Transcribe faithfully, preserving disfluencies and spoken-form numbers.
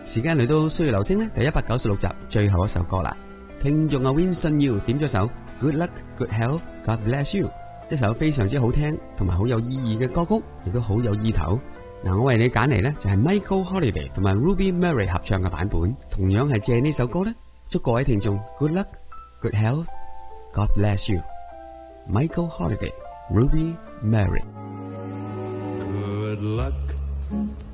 時間嚟到歲月流星呢第一百九十六集最後一首歌啦。聽眾阿 Winston Yu 點咗首 Good Luck Good Health God Bless You， 一首非常之好聽同埋好有意義嘅歌曲，亦都好有意頭。嗱，我為你揀嚟呢就係 Michael Holiday 同埋 Ruby Murray 合唱嘅版本，同樣係借呢首歌呢祝各位聽眾 Good Luck Good Health God Bless You。 Michael Holiday Ruby Murray。 Good luck